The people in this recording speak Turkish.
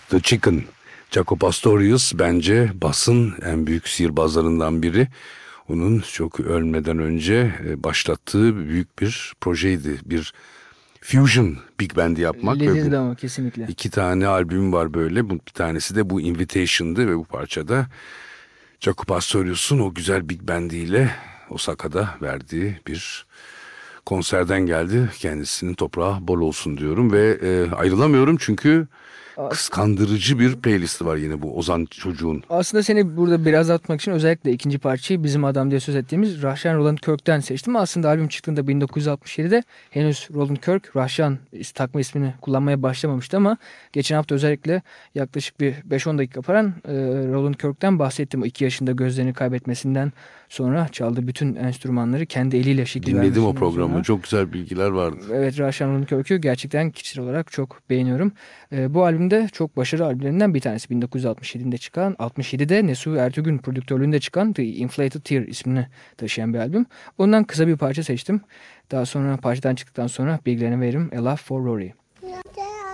The Chicken. Jaco Pastorius bence basın en büyük sihirbazlarından biri. Onun çok ölmeden önce başlattığı büyük bir projeydi. Bir fusion big band'i yapmak ve bu Lezizdi ama kesinlikle. iki tane albüm var böyle. Bir tanesi de bu Invitation'dı ve bu parçada Jaco Pastorius'un o güzel big band'iyle Osaka'da verdiği bir konserden geldi. Kendisinin toprağı bol olsun diyorum ve ayrılamıyorum çünkü As- kıskandırıcı bir playlisti var yine bu Ozan çocuğun. Aslında seni burada biraz atmak için özellikle ikinci parçayı bizim adam diye söz ettiğimiz Rahşan Roland Kirk'ten seçtim. Aslında albüm çıktığında 1967'de henüz Roland Kirk Rahşan takma ismini kullanmaya başlamamıştı ama geçen hafta özellikle yaklaşık bir 5-10 dakika falan Roland Kirk'ten bahsettim. O 2 yaşında gözlerini kaybetmesinden sonra çaldığı bütün enstrümanları kendi eliyle şekil Dinledim o vermesinden programı. sonra. Çok güzel bilgiler vardı. Evet, Rahşan Roland Kirk'ü gerçekten kişisel olarak çok beğeniyorum. Bu albümde çok başarılı albümlerinden bir tanesi 1967'de çıkan, 67'de Nesu Ertürk'ün prodüktörlüğünde çıkan The Inflated Tear ismini taşıyan bir albüm. Ondan kısa bir parça seçtim. Daha sonra parçadan çıktıktan sonra bilgilerini veririm. A Love for Rory.